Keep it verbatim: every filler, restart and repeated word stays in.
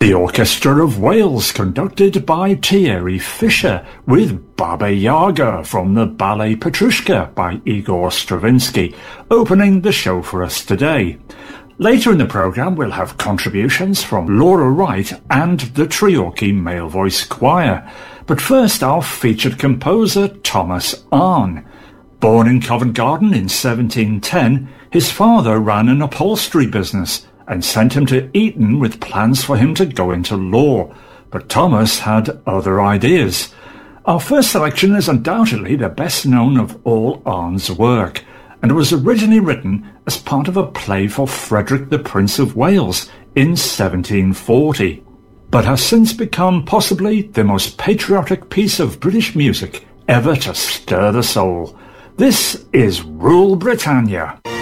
The Orchestra of Wales, conducted by Thierry Fischer, with Baba Yaga from the ballet Petrushka by Igor Stravinsky, opening the show for us today. Later in the programme we'll have contributions from Laura Wright and the Treorchy Male Voice Choir. But first our featured composer Thomas Arne. Born in Covent Garden in seventeen ten, his father ran an upholstery business and sent him to Eton with plans for him to go into law. But Thomas had other ideas. Our first selection is undoubtedly the best known of all Arne's work, and it was originally written as part of a play for Frederick the Prince of Wales in seventeen forty, but has since become possibly the most patriotic piece of British music ever to stir the soul. This is Rule Britannia.